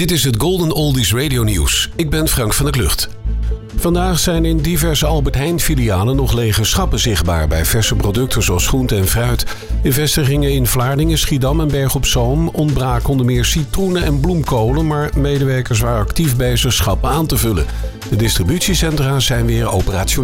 Dit is het Golden Oldies Radio Nieuws. Ik ben Frank van der Klucht. Vandaag zijn in diverse Albert Heijn-filialen nog lege schappen zichtbaar bij verse producten zoals groente en fruit. In vestigingen in Vlaardingen, Schiedam en Berg op Zoom ontbraken onder meer citroenen en bloemkolen, maar medewerkers waren actief bezig schappen aan te vullen. De distributiecentra zijn weer operationeel.